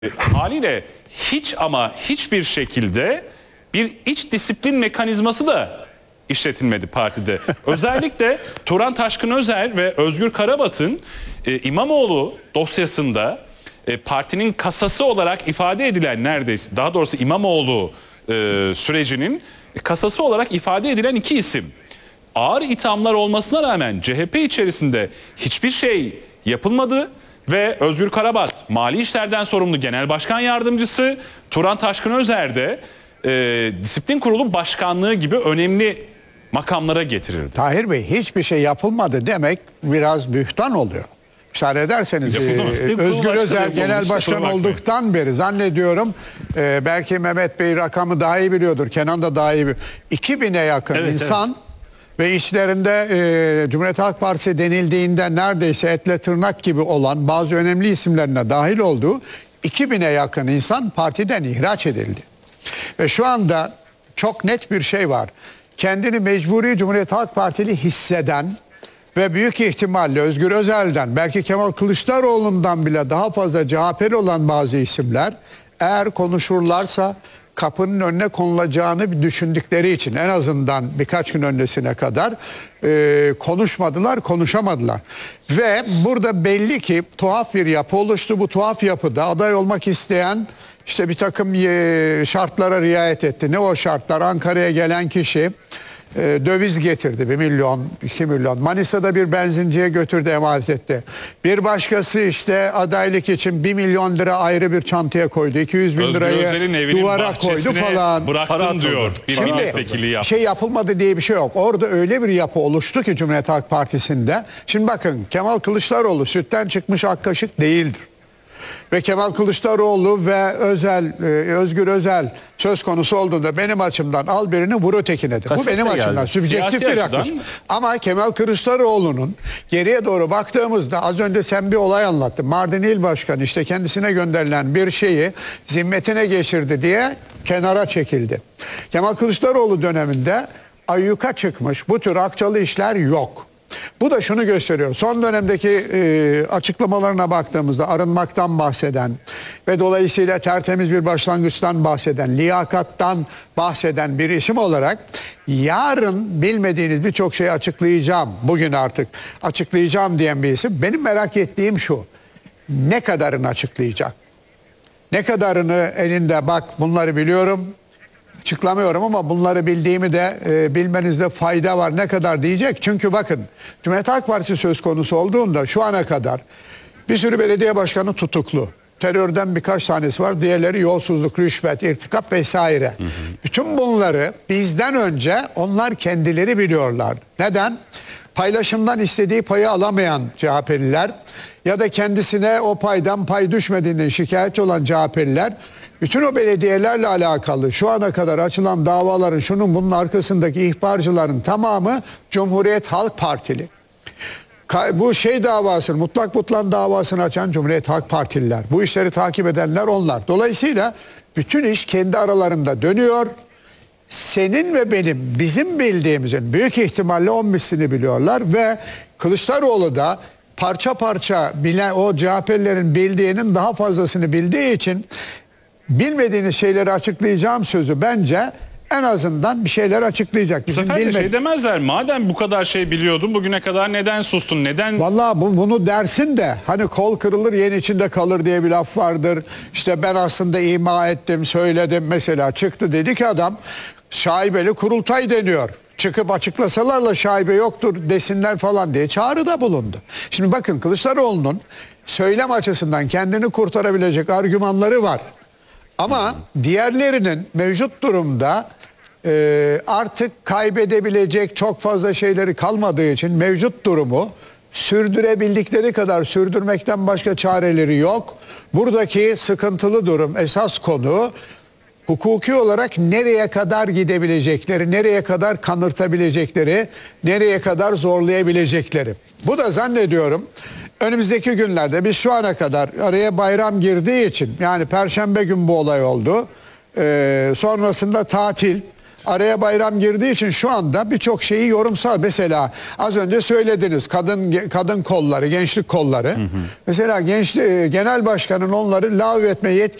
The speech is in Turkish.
Haliyle hiç ama hiçbir şekilde bir iç disiplin mekanizması da işletilmedi partide. Özellikle Turan Taşkınözer ve Özgür Karabat'ın İmamoğlu dosyasında partinin kasası olarak ifade edilen neredeyse, daha doğrusu İmamoğlu sürecinin kasası olarak ifade edilen iki isim. Ağır ithamlar olmasına rağmen CHP içerisinde hiçbir şey yapılmadı ve Özgür Karabat Mali İşler'den sorumlu Genel Başkan Yardımcısı, Turan Taşkınözer de Disiplin Kurulu Başkanlığı gibi önemli makamlara getirildi. Tahir Bey, hiçbir şey yapılmadı demek biraz bühtan oluyor. Müsaade ederseniz Özgür Özel Genel Başkan olduktan beri zannediyorum belki Mehmet Bey rakamı daha iyi biliyordur. Kenan da daha iyi biliyor. 2000'e yakın insan ve içlerinde Cumhuriyet Halk Partisi denildiğinde neredeyse etle tırnak gibi olan bazı önemli isimlerine dahil olduğu 2000'e yakın insan partiden ihraç edildi. Ve şu anda çok net bir şey var. Kendini mecburi Cumhuriyet Halk Partili hisseden ve büyük ihtimalle Özgür Özel'den, belki Kemal Kılıçdaroğlu'ndan bile daha fazla CHP'li olan bazı isimler eğer konuşurlarsa kapının önüne konulacağını düşündükleri için en azından birkaç gün öncesine kadar konuşamadılar. Ve burada belli ki tuhaf bir yapı oluştu. Bu tuhaf yapıda aday olmak isteyen işte bir takım şartlara riayet etti. Ne o şartlar? Ankara'ya gelen kişi döviz getirdi, 1 milyon, 2 milyon. Manisa'da bir benzinciye götürdü, emanet etti. Bir başkası işte adaylık için 1 milyon lira ayrı bir çantaya koydu. 200 bin lirayı duvara koydu falan. Bıraktın diyor. Şimdi şey yapılmadı diye bir şey yok. Orada öyle bir yapı oluştu ki Cumhuriyet Halk Partisi'nde. Şimdi bakın, Kemal Kılıçdaroğlu sütten çıkmış ak kaşık değildir. Ve Kemal Kılıçdaroğlu ve Özgür Özel söz konusu olduğunda benim açımdan al birini vur ötekinedir. Bu benim açımdan sübjektif bir yaklaşım. Ama Kemal Kılıçdaroğlu'nun geriye doğru baktığımızda az önce sen bir olay anlattın. Mardin İl Başkanı işte kendisine gönderilen bir şeyi zimmetine geçirdi diye kenara çekildi. Kemal Kılıçdaroğlu döneminde ayyuka çıkmış bu tür akçalı işler yok. Bu da şunu gösteriyor. Son dönemdeki açıklamalarına baktığımızda arınmaktan bahseden ve dolayısıyla tertemiz bir başlangıçtan bahseden, liyakattan bahseden bir isim olarak yarın bilmediğiniz birçok şeyi açıklayacağım, bugün artık açıklayacağım diyen bir isim. Benim merak ettiğim şu: ne kadarını açıklayacak? Ne kadarını elinde bak bunları biliyorum, açıklamıyorum ama bunları bildiğimi de bilmenizde fayda var, ne kadar diyecek. Çünkü bakın, Cumhuriyet Halk Partisi söz konusu olduğunda şu ana kadar bir sürü belediye başkanı tutuklu. Terörden birkaç tanesi var, diğerleri yolsuzluk, rüşvet, irtikap vesaire. Bütün bunları bizden önce onlar kendileri biliyorlardı. Neden? Paylaşımdan istediği payı alamayan CHP'liler ya da kendisine o paydan pay düşmediğinden şikayetçi olan CHP'liler bütün o belediyelerle alakalı şu ana kadar açılan davaların, şunun bunun arkasındaki ihbarcıların tamamı Cumhuriyet Halk Partili. Bu davasını, mutlak butlan davasını açan Cumhuriyet Halk Partililer. Bu işleri takip edenler onlar. Dolayısıyla bütün iş kendi aralarında dönüyor. Senin ve benim, bizim bildiğimizin büyük ihtimalle 10 mislini biliyorlar ve Kılıçdaroğlu da parça parça bilen o CHP'lilerin bildiğinin daha fazlasını bildiği için bilmediğiniz şeyleri açıklayacağım sözü bence en azından bir şeyler açıklayacak. Bu sefer de şey demezler, madem bu kadar şey biliyordun bugüne kadar neden sustun, neden? Vallahi bunu dersin de hani kol kırılır yen içinde kalır diye bir laf vardır. İşte ben aslında ima ettim, söyledim, mesela çıktı dedi ki adam şaibeli kurultay deniyor. Çıkıp açıklasalarla şaibe yoktur desinler falan diye çağrıda bulundu. Şimdi bakın, Kılıçdaroğlu'nun söylem açısından kendini kurtarabilecek argümanları var. Ama diğerlerinin mevcut durumda artık kaybedebilecek çok fazla şeyleri kalmadığı için mevcut durumu sürdürebildikleri kadar sürdürmekten başka çareleri yok. Buradaki sıkıntılı durum, esas konu hukuki olarak nereye kadar gidebilecekleri, nereye kadar kanırtabilecekleri, nereye kadar zorlayabilecekleri. Bu da zannediyorum önümüzdeki günlerde, biz şu ana kadar araya bayram girdiği için, yani Perşembe gün bu olay oldu. Sonrasında tatil. Araya bayram girdiği için şu anda birçok şeyi yorumsal. Mesela az önce söylediniz kadın kolları, gençlik kolları. Mesela genel başkanın onları lağv etme